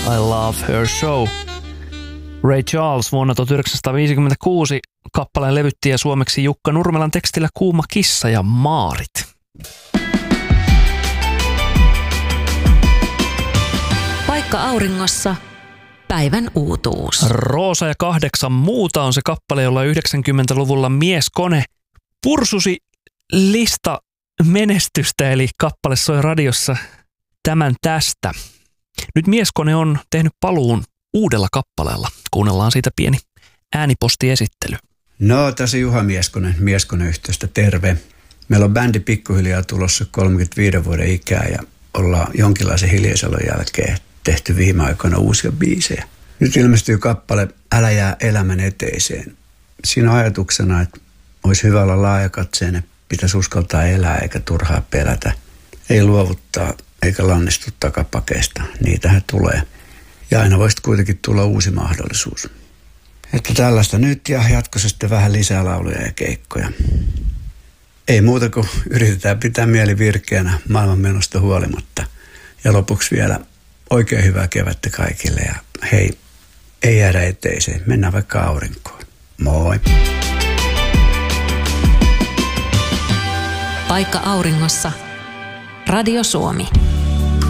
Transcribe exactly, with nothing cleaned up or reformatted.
I Love Her Show. Ray Charles vuonna tuhatyhdeksänsataaviisikymmentäkuusi kappaleen levytti ja suomeksi Jukka Nurmelan tekstillä Kuuma kissa ja Maarit. Paikka auringossa. Päivän uutuus. Roosa ja kahdeksan muuta on se kappale, jolla yhdeksänkymmentäluvulla mieskone pursusi lista menestystä, eli kappale soi radiossa Tämän tästä. Nyt mieskone on tehnyt paluun uudella kappaleella. Kuunnellaan siitä pieni äänipostiesittely. No, tässä Juha Mieskonen, Mieskonen-yhteystä, terve. Meillä on bändi pikkuhiljaa tulossa kolmekymmentäviiden vuoden ikää ja ollaan jonkinlaisen hiljaiselon jälkeen tehty viime aikoina uusia biisejä. Nyt ilmestyy kappale Älä jää elämän eteiseen. Siinä on ajatuksena, että olisi hyvä olla laajakatseinen, pitäisi uskaltaa elää eikä turhaa pelätä. Ei luovuttaa eikä lannistu takapakeista, niitähän tulee. Ja aina voisi kuitenkin tulla uusi mahdollisuus. Että tällaista nyt ja jatkossa sitten vähän lisää lauluja ja keikkoja. Ei muuta kuin yritetään pitää mieli virkeänä maailmanmenosta huolimatta. Ja lopuksi vielä oikein hyvää kevättä kaikille ja hei, ei jäädä eteiseen, mennään vaikka aurinkoon. Moi! Paikka auringossa. Radio Suomi.